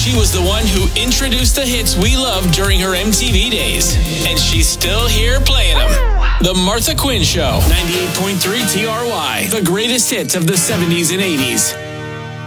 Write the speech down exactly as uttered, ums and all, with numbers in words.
She was the one who introduced the hits we loved during her M T V days. And she's still here playing them. The Martha Quinn Show. ninety-eight point three T R Y. The greatest hits of the seventies and eighties.